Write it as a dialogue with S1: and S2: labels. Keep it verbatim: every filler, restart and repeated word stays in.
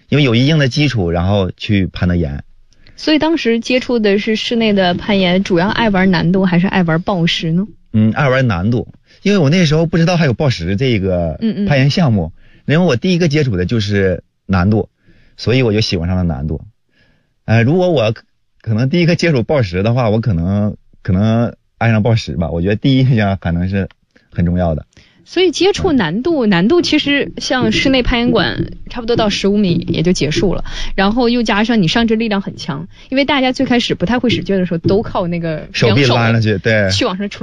S1: 因为有一定的基础，然后去攀的岩。
S2: 所以当时接触的是室内的攀岩，主要爱玩难度还是爱玩抱石呢？
S1: 嗯，爱玩难度，因为我那时候不知道还有抱石这个攀岩项目，嗯嗯，因为我第一个接触的就是难度，所以我就喜欢上了难度。呃，如果我可能第一个接触抱石的话，我可能可能爱上抱石吧。我觉得第一印象可能是很重要的。
S2: 所以接触难度，难度其实像室内攀岩馆差不多到十五米也就结束了，然后又加上你上肢力量很强，因为大家最开始不太会使劲的时候，都靠那个
S1: 手臂拉上去，对，
S2: 去往上